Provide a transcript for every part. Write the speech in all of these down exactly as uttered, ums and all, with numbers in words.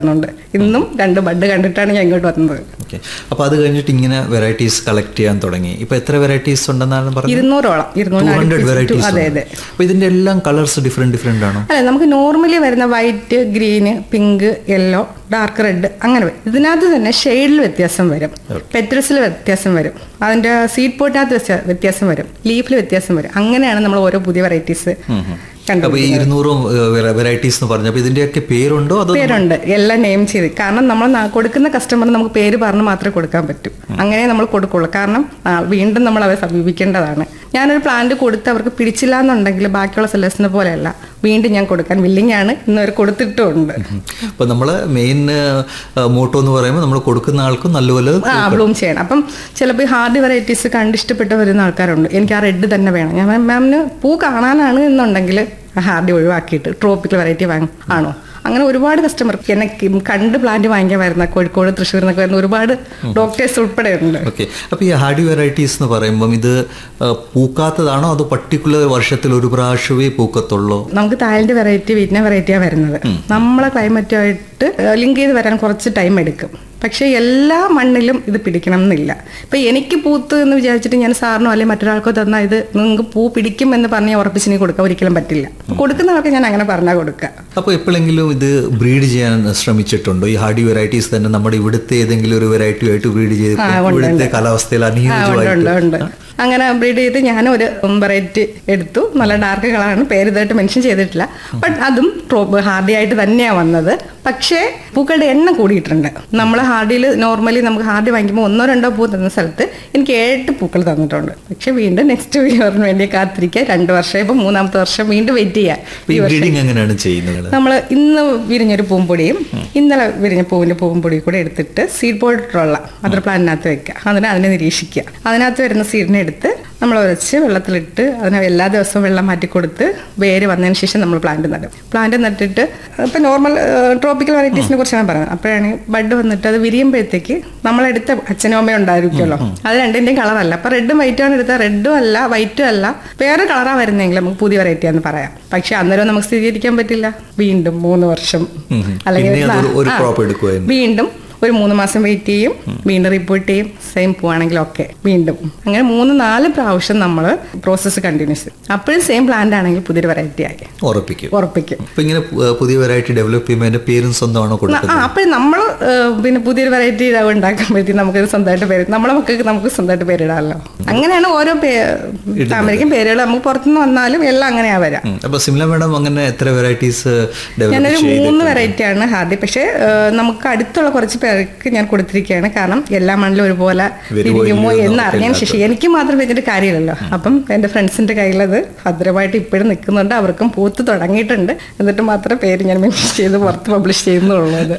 ണ്ട് ഇന്നും രണ്ട് ബഡ് കണ്ടിട്ടാണ് ഞാൻ ഇങ്ങോട്ട് വന്നത്. ഓക്കെ, അപ്പോൾ അത് കഴിഞ്ഞിട്ട് ഇങ്ങനെ വെറൈറ്റീസ് കളക്ട് ചെയ്യാൻ തുടങ്ങി. ഇപ്പൊ എത്ര വെറൈറ്റീസ് ഉണ്ടെന്നാണ് പറഞ്ഞത്? ഇരുന്നൂറോളം ഇരുന്നൂറ് വെറൈറ്റീസ്. അതെ അതെ. അപ്പോൾ ഇതിന്റെ എല്ലാം കളേഴ്സ് ഡിഫറെന്റ് ഡിഫറെന്റ് ആണോ? അല്ല, നമുക്ക് നോർമലി വരുന്ന white, green, pink, yellow, dark red അങ്ങനെ വരും. ഇതിനകത്ത് തന്നെ ഷെയ്ഡിൽ വ്യത്യാസം വരും, പെറ്റൽസിൽ വ്യത്യാസം വരും, അതിന്റെ സീഡ് പോട്ടിനകത്ത് വ്യത്യാസം വരും, ലീഫിൽ വ്യത്യാസം വരും. അങ്ങനെയാണ് നമ്മൾ ഓരോ പുതിയ വെറൈറ്റീസ്. അപ്പൊ ഈ ഇരുന്നൂറും വെറൈറ്റീസ് എന്ന് പറഞ്ഞപ്പോ ഇതിന്റെയൊക്കെ പേരുണ്ടോ? അതോ പേരുണ്ട്, എല്ലാം നെയിം ചെയ്ത്. കാരണം നമ്മൾ കൊടുക്കുന്ന കസ്റ്റമറിന് നമുക്ക് പേര് പറഞ്ഞ് മാത്രമേ കൊടുക്കാൻ പറ്റൂ. അങ്ങനെ നമ്മൾ കൊടുക്കുള്ളൂ. കാരണം വീണ്ടും നമ്മൾ അവരെ സമീപിക്കേണ്ടതാണ്. ഞാനൊരു പ്ലാന്റ് കൊടുത്ത് അവർക്ക് പിടിച്ചില്ല എന്നുണ്ടെങ്കിൽ ബാക്കിയുള്ള സെല്ലേഴ്സിനെ പോലെയല്ല, വീണ്ടും ഞാൻ കൊടുക്കാൻ വില്ലിങ് ആണ്. ഇന്ന് അവർ കൊടുത്തിട്ടുണ്ട്. അപ്പൊ നമ്മള് മെയിൻ മോട്ടോ എന്ന് പറയുമ്പോൾ നമ്മൾ കൊടുക്കുന്ന ആൾക്കും നല്ലപോലെ ബ്ലൂം ചെയ്യണം. അപ്പം ചിലപ്പോൾ ഹാർഡ് വെറൈറ്റീസ് കണ്ടിഷ്ടപ്പെട്ട് വരുന്ന ആൾക്കാരുണ്ട്. എനിക്ക് ആ റെഡ് തന്നെ വേണം. ഞാൻ മാമിന് പൂ കാണാനാണ് എന്നുണ്ടെങ്കിൽ ഹാർഡി ഒഴിവാക്കിയിട്ട് ട്രോപ്പിക്കൽ വെറൈറ്റി വാങ്ങും ആണോ? അങ്ങനെ ഒരുപാട് കസ്റ്റമർ എന്നെ കണ്ട് പ്ലാന്റ് വാങ്ങിക്കാൻ വരുന്ന കോഴിക്കോട്, തൃശ്ശൂർ എന്നൊക്കെ വരുന്ന ഒരുപാട് ഡോക്ടേഴ്സ് ഉൾപ്പെടെ ഉണ്ട്. ഓക്കെ, അപ്പോൾ ഈ ഹാർഡി വെറൈറ്റീസ് എന്ന് പറയുമ്പോൾ ഇത് പൂക്കാത്തതാണോ അതോ പർട്ടിക്കുലർ വർഷത്തിൽ ഒരു പ്രാവശ്യമേ പൂക്കത്തുള്ളൂ? നമുക്ക് തായ്ലൻഡ് വെറൈറ്റി, വിയറ്റ്നാം വെറൈറ്റിയാണ് വരുന്നത്. നമ്മളെ ക്ലൈമറ്റുമായിട്ട് ലിങ്ക് ചെയ്ത് വരാൻ കുറച്ച് ടൈം എടുക്കും. പക്ഷേ എല്ലാ മണ്ണിലും ഇത് പിടിക്കണം എന്നില്ല. ഇപ്പം എനിക്ക് പൂത്ത് എന്ന് വിചാരിച്ചിട്ട് ഞാൻ സാറിനോ അല്ലെങ്കിൽ മറ്റൊരാൾക്കോ തന്നാൽ ഇത് നിങ്ങൾക്ക് പൂ പിടിക്കും എന്ന് പറഞ്ഞ് ഉറപ്പിച്ചിനി കൊടുക്കാൻ ഒരിക്കലും പറ്റില്ല. കൊടുക്കുന്ന ആൾക്ക് ഞാൻ അങ്ങനെ പറഞ്ഞാൽ കൊടുക്കുക. അപ്പോൾ എപ്പോഴെങ്കിലും ഇത് ബ്രീഡ് ചെയ്യാൻ ശ്രമിച്ചിട്ടുണ്ടോ? ഈ ഹാർഡി വെറൈറ്റീസ് തന്നെ നമ്മുടെ ഇവിടുത്തെ ഏതെങ്കിലും ഒരു വെറൈറ്റി ആയിട്ട് ബ്രീഡ് ചെയ്ത് ഇവിടുത്തെ കാലാവസ്ഥയിൽ അനുയോജ്യമായിട്ട് അങ്ങനെ ബ്രീഡ് ചെയ്ത് ഞാൻ ഒരു വെറൈറ്റി എടുത്തു. നല്ല ഡാർക്ക് കളറാണ്, പേര് ഇതായിട്ട് മെൻഷൻ ചെയ്തിട്ടില്ല. ബട്ട് അതും ഹാർഡി ആയിട്ട് തന്നെയാണ് വന്നത്. പക്ഷേ പൂക്കളുടെ എണ്ണം കൂടിയിട്ടുണ്ട്. നമ്മൾ ഹാർഡിയിൽ നോർമലി നമുക്ക് ഹാർഡി വാങ്ങിക്കുമ്പോൾ ഒന്നോ രണ്ടോ പൂ തന്ന സ്ഥലത്ത് എനിക്ക് ഏഴ് പൂക്കൾ തന്നിട്ടുണ്ട്. പക്ഷെ വീണ്ടും നെക്സ്റ്റ് ഇയറിന് വേണ്ടി കാത്തിരിക്കുക. രണ്ട് വർഷം ഇപ്പം മൂന്നാമത്തെ വർഷം വീണ്ടും വെയിറ്റ് ചെയ്യാം. നമ്മൾ ഇന്ന് വിരിഞ്ഞൊരു പൂമ്പൊടിയും ഇന്നലെ വിരിഞ്ഞ പൂവിന്റെ പൂമ്പൊടിയും കൂടെ എടുത്തിട്ട് സീഡ് പോയിട്ടുള്ള മദർ പ്ലാന്റിനകത്ത് വെക്കുക. അതിനെ അതിനെ നിരീക്ഷിക്കുക. അതിനകത്ത് വരുന്ന സീഡിനെ എടുത്ത് നമ്മൾ ഉരച്ച് വെള്ളത്തിലിട്ട് അതിനെ എല്ലാ ദിവസവും വെള്ളം മാറ്റി കൊടുത്ത് വേര് വന്നതിന് ശേഷം നമ്മൾ പ്ലാന്റ് നടും. പ്ലാന്റ് നട്ടിട്ട് ഇപ്പം നോർമൽ ട്രോപ്പിക്കൽ വെറൈറ്റീസിനെ കുറിച്ചാണ് പറയുന്നത്. അപ്പോഴാണ് ബഡ് വന്നിട്ട് അത് വിരിയുമ്പോഴത്തേക്ക് നമ്മളെടുത്ത അച്ഛനും അമ്മയും ഉണ്ടായിരിക്കുമല്ലോ, അത് രണ്ടിൻ്റെയും കളറല്ല. അപ്പം റെഡും വൈറ്റും ആണ് എടുത്താൽ റെഡും അല്ല വൈറ്റും അല്ല വേറെ കളറാണ് വരുന്നതെങ്കിൽ നമുക്ക് പുതിയ വെറൈറ്റി ആണെന്ന് പറയാം. പക്ഷെ അന്നേരം നമുക്ക് സ്ഥിരീകരിക്കാൻ പറ്റില്ല. വീണ്ടും മൂന്ന് വർഷം അല്ലെങ്കിൽ വീണ്ടും ഒരു മൂന്ന് മാസം വെയിറ്റ് ചെയ്യും, വീണ്ടും റിപ്പോർട്ട് ചെയ്യും. സെയിം പൂവാണെങ്കിൽ ഓക്കെ വീണ്ടും അങ്ങനെ മൂന്ന് നാല് പ്രാവശ്യം നമ്മൾ പ്രോസസ്സ് കണ്ടിന്യൂസ്. അപ്പോഴും സെയിം പ്ലാന്റ് ആണെങ്കിൽ പുതിയൊരു വെറൈറ്റി ആയി ഉറപ്പിക്കും ഉറപ്പിക്കും ഇങ്ങനെ പുതിയ വെറൈറ്റി ഡെവലപ്പ് ചെയ്യുമ്പോൾ പേരും സ്വന്തമാണോ കൊടുക്കുന്നത്? അപ്പോൾ നമ്മൾ പിന്നെ പുതിയൊരു വെറൈറ്റി ഉണ്ടാക്കുമ്പോഴത്തേക്കും നമുക്ക് സ്വന്തമായിട്ട് പേര് നമ്മളെ മക്കൾക്ക് നമുക്ക് സ്വന്തമായിട്ട് പേരിടാമല്ലോ. അങ്ങനെയാണ് ഓരോ അമേരിക്കൻ പേരുകൾ നമുക്ക് പുറത്തുനിന്ന് വന്നാലും എല്ലാം അങ്ങനെയാ വരാം. അപ്പോൾ സിംല മാഡം അങ്ങനെ എത്ര വെറൈറ്റീസ്? ഞാനൊരു മൂന്ന് വെറൈറ്റിയാണ് ഹാർഡി. പക്ഷേ നമുക്ക് അടുത്തുള്ള കുറച്ച് പേർക്ക് ഞാൻ കൊടുത്തിരിക്കുകയാണ്. കാരണം എല്ലാ മണ്ണിലും ഒരുപോലെ വിരിയുമോ എന്ന് അറിയാൻ ശേഷി എനിക്ക് മാത്രം വെച്ചിട്ട് കാര്യമില്ലല്ലോ. അപ്പം എൻ്റെ ഫ്രണ്ട്സിന്റെ കയ്യിലത് ഭദ്രമായിട്ട് ഇപ്പോഴും നിൽക്കുന്നുണ്ട്. അവർക്കും പൂത്ത് തുടങ്ങിയിട്ടുണ്ട്. എന്നിട്ട് മാത്രം പേര് ഞാൻ മെൻഷൻ ചെയ്ത് പുറത്ത് പബ്ലിഷ് ചെയ്യുന്നുള്ളത്.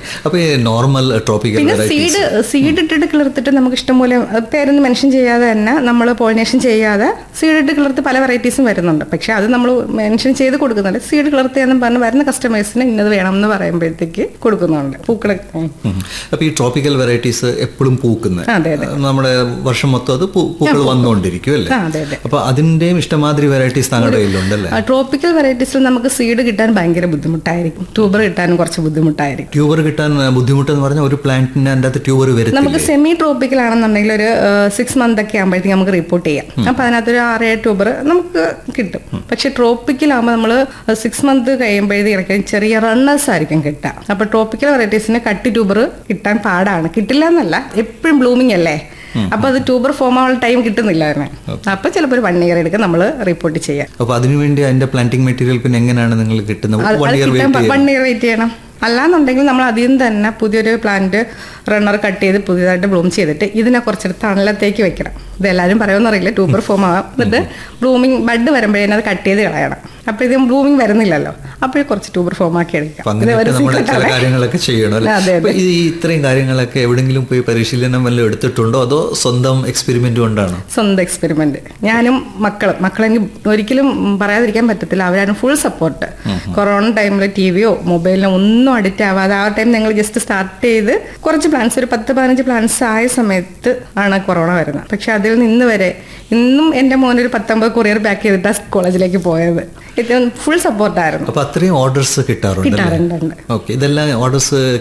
പിന്നെ സീഡ് സീഡ് ഇട്ടിട്ട് കിളർത്തിട്ട് നമുക്ക് ഇഷ്ടംപോലെ പേരൊന്നും മെൻഷൻ ചെയ്യാതെ തന്നെ നമ്മൾ പോളിനേഷൻ ചെയ്യാതെ സീഡ് ഇട്ട് കിളർത്ത് പല വെറൈറ്റീസും വരുന്നുണ്ട്. പക്ഷെ അത് നമ്മൾ മെൻഷൻ ചെയ്ത് കൊടുക്കുന്നുണ്ട്. സീഡ് കിളർത്തിയെന്ന് പറഞ്ഞ് വരുന്ന കസ്റ്റമേഴ്സിന് ഇന്നത് വേണം എന്ന് പറയുമ്പോഴത്തേക്ക് കൊടുക്കുന്നുണ്ട് പൂക്കളെ. അപ്പോൾ ഈ ട്രോപ്പിക്കൽ വെറൈറ്റീസ് എപ്പോഴും പൂക്കുന്നത് നമ്മുടെ വർഷം മൊത്തം അത് പൂക്കൾ വന്നുകൊണ്ടിരിക്കും അല്ലേ? അപ്പോൾ അതിന്റെയും ഇഷ്ടമാതിരി വെറൈറ്റീസ് താങ്കളുടെ കയ്യിലുണ്ടല്ലേ? ട്രോപ്പിക്കൽ വെറൈറ്റീസിൽ നമുക്ക് സീഡ് കിട്ടാൻ ഭയങ്കര ബുദ്ധിമുട്ടായിരിക്കും. ട്യൂബർ കിട്ടാനും കുറച്ച് ബുദ്ധിമുട്ടായിരിക്കും. ട്യൂബർ കിട്ടാൻ ബുദ്ധിമുട്ടെന്ന് പറഞ്ഞാൽ ഒരു പ്ലാന്റിന് അതിൻ്റെ അകത്ത് ട്യൂബർ വരും. നമുക്ക് സെമി ട്രോപ്പിക്കൽ ആണെന്നുണ്ടെങ്കിൽ ഒരു സിക്സ് മന്ത് ഒക്കെ ആകുമ്പോഴത്തേക്ക് നമുക്ക് റിപ്പോർട്ട് ചെയ്യാം. അപ്പോൾ അതിനകത്തൊരു ആറേഴ് ട്യൂബർ നമുക്ക് കിട്ടും. പക്ഷെ ട്രോപ്പിക്കലാകുമ്പോൾ നമ്മൾ സിക്സ് മന്ത് കഴിയുമ്പോഴത്തേക്കും ചെറിയ റണ്ണേഴ്സ് ആയിരിക്കും കിട്ടുക. അപ്പോൾ ട്രോപ്പിക്കൽ വെറൈറ്റീസിന് കട്ടി ട്യൂബർ കിട്ടാൻ പാടാണ്. കിട്ടില്ല എന്നല്ല, എപ്പോഴും ബ്ലൂമിംഗ് അല്ലേ. അപ്പൊ അത് ട്യൂബർ ഫോം ആവാൻ ടൈം കിട്ടുന്നില്ല. അപ്പൊ ചിലപ്പോൾ ഒരു വൺ ഇയർ എടുക്കും നമ്മൾ റിപ്പോർട്ട് ചെയ്യാം. അപ്പൊ അതിനുവേണ്ടി അതിന്റെ പ്ലാന്റിംഗ് മെറ്റീരിയൽ പിന്നെ എങ്ങനെയാണ് നിങ്ങൾ കിട്ടുന്നത്? വൺ ഇയർ വെയിറ്റ് ചെയ്യണം. അല്ലാന്നുണ്ടെങ്കിൽ നമ്മൾ അതിൽ തന്നെ പുതിയൊരു പ്ലാന്റ് റണ്ണർ കട്ട് ചെയ്ത് പുതിയതായിട്ട് ബ്ലൂം ചെയ്തിട്ട് ഇതിനെ കുറച്ചെടുത്ത് തണലത്തേക്ക് വെക്കണം. ഇത് എല്ലാവരും പറയുമെന്നറിയില്ല, ട്യൂബർ ഫോം ആവാം. എന്നിട്ട് ബ്ലൂമിങ് ബഡ് വരുമ്പോഴേ അത് കട്ട് ചെയ്ത് കളയണം. അപ്പോൾ ഇത് ബ്ലൂമിങ് വരുന്നില്ലല്ലോ, അപ്പോഴും കുറച്ച് ട്യൂബർ ഫോം ആക്കി എടുക്കാം. കാര്യങ്ങളൊക്കെ ചെയ്യണം. ഇത്രയും കാര്യങ്ങളൊക്കെ എവിടെങ്കിലും പോയി പരിശീലനം വല്ലതും എടുത്തിട്ടുണ്ടോ അതോ സ്വന്തം എക്സ്പെരിമെന്റ് കൊണ്ടാണോ? സ്വന്തം എക്സ്പെരിമെന്റ്. ഞാനും മക്കളും മക്കളെങ്കിൽ ഒരിക്കലും പറയാതിരിക്കാൻ പറ്റത്തില്ല. അവരാണ് ഫുൾ സപ്പോർട്ട്. കൊറോണ ടൈമിൽ ടി വിയോ മൊബൈലിനോ ഒന്നും അഡിക്റ്റ് ആവാതെ ആ ടൈം ഞങ്ങൾ ജസ്റ്റ് സ്റ്റാർട്ട് ചെയ്ത് കുറച്ച് പ്ലാൻസ് ഒരു പത്ത് പതിനഞ്ച് പ്ലാൻസ് ആയ സമയത്ത് ആണ് കൊറോണ വരുന്നത്. പക്ഷെ അതിൽ നിന്ന് വരെ ഇന്നും എൻ്റെ മോനൊരു പത്തൊമ്പത് കൊറിയർ പാക്ക് ചെയ്തിട്ടാണ് കോളേജിലേക്ക് പോയത്. ഫുൾ സപ്പോർട്ടായിരുന്നു. അപ്പൊ അത്രയും ഓർഡേഴ്സ് കിട്ടാറുണ്ട്. കിട്ടാറുണ്ട്. ഓക്കെ, ഇതെല്ലാം ഓർഡേഴ്സ്